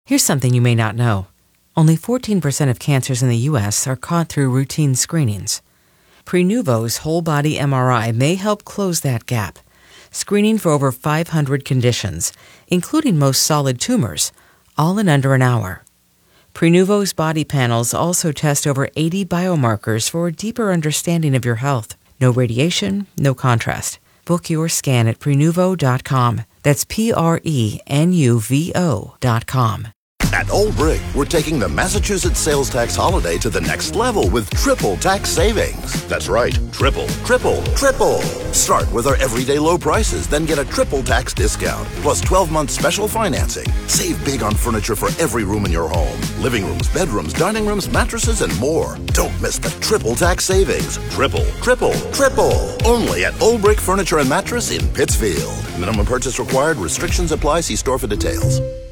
Here's something you may not know. Only 14% of cancers in the U.S. are caught through routine screenings. Prenuvo's whole-body MRI may help close that gap, screening for over 500 conditions, including most solid tumors, all in under an hour. Prenuvo's body panels also test over 80 biomarkers for a deeper understanding of your health. No radiation, no contrast. Book your scan at Prenuvo.com. That's Prenuvo.com. At Old Brick, we're taking the Massachusetts sales tax holiday to the next level with triple tax savings. That's right, triple. Start with our everyday low prices, then get a triple tax discount, plus 12-month special financing. Save big on furniture for every room in your home. Living rooms, bedrooms, dining rooms, mattresses, and more. Don't miss the triple tax savings. Triple. Only at Old Brick Furniture and Mattress in Pittsfield. Minimum purchase required. Restrictions apply. See store for details.